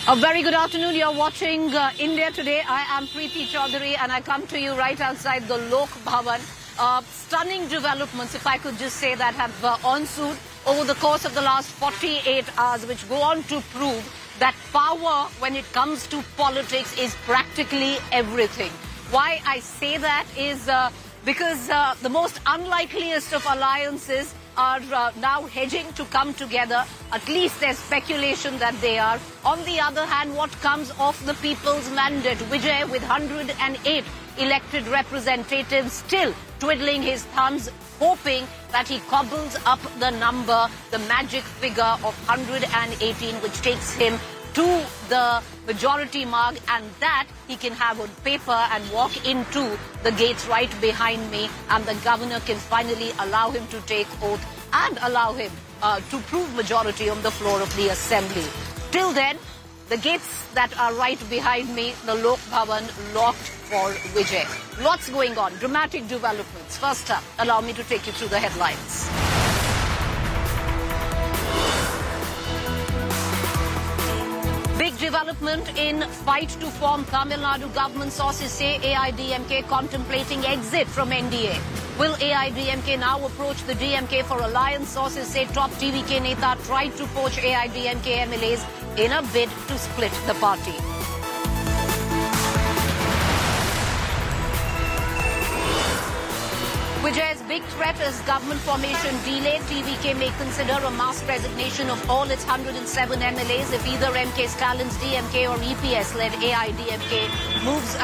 A very good afternoon. You're watching India Today. I am Preeti Chaudhary and I come to you right outside the Lok Bhavan. Stunning developments, if I could just say that, have ensued over the course of the last 48 hours, which go on to prove that power, when it comes to politics, is practically everything. Why I say that is because the most unlikeliest of alliances are now hedging to come together. At least there's speculation that they are. On the other hand, what comes of the people's mandate? Vijay, with 108 elected representatives, still twiddling his thumbs, hoping that he cobbles up the number, the magic figure of 118, which takes him to the majority mark, and that he can have on paper and walk into the gates right behind me, and the governor can finally allow him to take oath and allow him to prove majority on the floor of the assembly. Till then, the gates that are right behind me, the Lok Bhavan, locked for Vijay. Lots going on, dramatic developments. First up, allow me to take you through the headlines. Big development in fight to form Tamil Nadu government. Sources say AIDMK contemplating exit from NDA. Will AIDMK now approach the DMK for alliance? Sources say top TVK Neta tried to poach AIDMK MLAs in a bid to split the party. Vijay's big threat is government formation delayed. TVK may consider a mass resignation of all its 107 MLAs if either MK Stallin's DMK or EPS-led AIDMK moves